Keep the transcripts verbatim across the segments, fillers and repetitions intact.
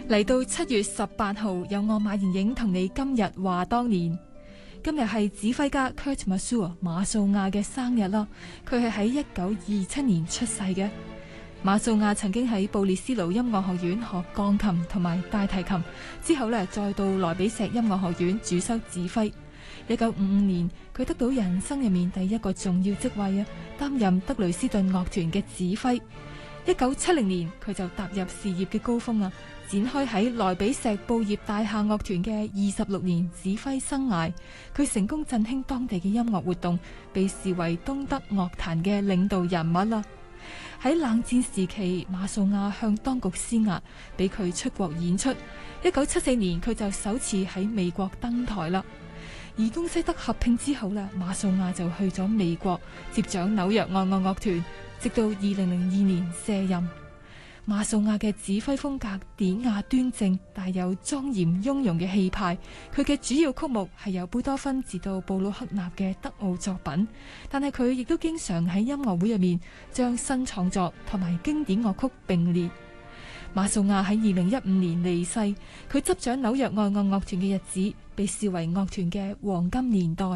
嚟到七月十八號，有我馬妍影同你今日話當年。今日係指揮家 Kurt Masur 馬素亞嘅生日啦。佢係喺一九二七年出世嘅。馬素亞曾經喺布列斯勞音樂學院學鋼琴同埋大提琴，之後呢再到萊比錫音樂學院主修指揮。一九五五年，佢得到人生入面第一個重要職位啊，擔任德累斯頓樂團嘅指揮。一九七零年，佢就踏入事業嘅高峰啊，展開喺萊比錫報業大廈樂團嘅二十六年指揮生涯。佢成功振興當地嘅音樂活動，被視為東德樂壇嘅領導人物啦。喺冷戰時期，馬素亞向當局施壓，俾佢出國演出。一九七四年，佢就首次喺美國登台啦。而東西德合併之後呢，馬素亞就去咗美國接掌紐約愛樂樂團，直到二零零二年卸任。馬素亞嘅指揮風格典雅端正，帶有莊嚴雍容嘅氣派。佢嘅主要曲目係由貝多芬至到布魯克納嘅德奧作品，但係佢亦都經常喺音樂會入面將新創作同埋經典樂曲並列。馬素亞喺二零一五年離世，佢執掌紐約愛樂樂團嘅日子被視為樂團嘅黃金年代。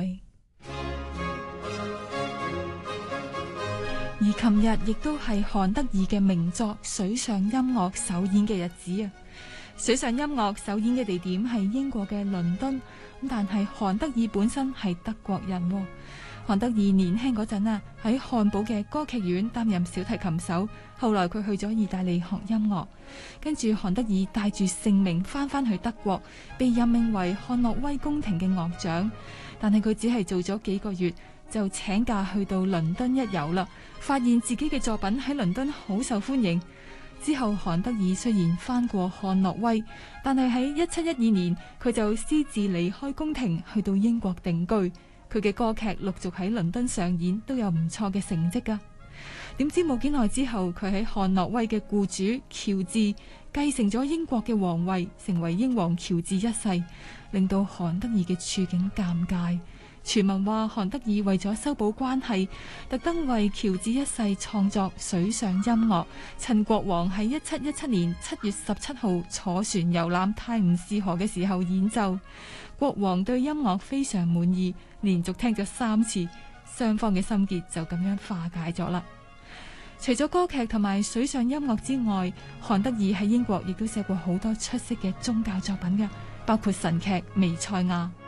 而琴日亦都係韓德爾嘅名作《水上音樂》首演嘅日子啊！《水上音樂》首演嘅地點係英國嘅倫敦，咁但係韓德爾本身係德國人。韓德爾年輕嗰陣啊，喺漢堡嘅歌劇院擔任小提琴手，後來佢去咗意大利學音樂，跟住韓德爾帶住盛名翻返去德國，被任命為漢諾威宮廷嘅樂長，但係佢只係做咗幾個月，就請假去到倫敦一遊啦，發現自己嘅作品喺倫敦好受歡迎。之後韓德爾雖然翻過漢諾威，但係喺一七一二年佢就私自離開宮廷，去到英國定居。佢嘅歌劇陸續喺倫敦上演，都有唔錯嘅成績噶。點知冇幾耐之後，佢喺漢諾威嘅雇主喬治繼承咗英國嘅皇位，成為英皇喬治一世，令到韓德爾嘅處境尷尬。傳聞話韓德爾為咗修補關係，特登為喬治一世創作水上音樂，趁國王喺一七一七年七月十七號坐船遊覽泰晤士河嘅時候演奏。國王對音樂非常滿意，連續聽咗三次，雙方嘅心結就咁樣化解咗啦。除咗歌劇同埋水上音樂之外，韓德爾喺英國亦都寫過好多出色嘅宗教作品㗎，包括神劇《彌賽亞》。